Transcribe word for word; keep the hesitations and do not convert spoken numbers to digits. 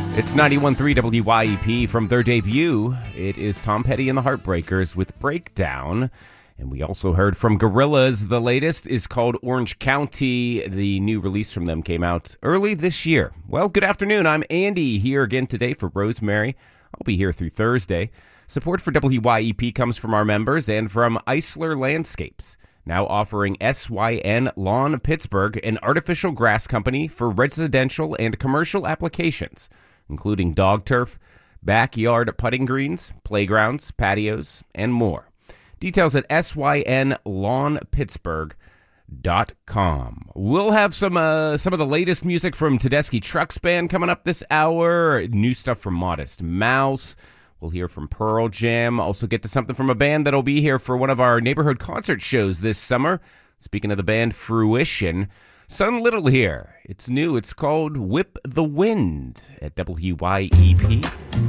It's ninety-one point three W Y E P from their debut. It is Tom Petty and the Heartbreakers with Breakdown. And we also heard from Gorillaz. The latest is called Orange County. The new release from them came out early this year. Well, good afternoon. I'm Andy here again today for Rosemary. I'll be here through Thursday. Support for W Y E P comes from our members and from Eisler Landscapes, now offering S Y N Lawn Pittsburgh, an artificial grass company for residential and commercial applications, including dog turf, backyard putting greens, playgrounds, patios, and more. Details at S Y N lawn pittsburgh dot com. We'll have some uh, some of the latest music from Tedeschi Trucks Band coming up this hour. New stuff from Modest Mouse. We'll hear from Pearl Jam. Also get to something from a band that'll be here for one of our neighborhood concert shows this summer. Speaking of the band Fruition, Sun Little here. It's new. It's called Whip the Wind at W Y E P.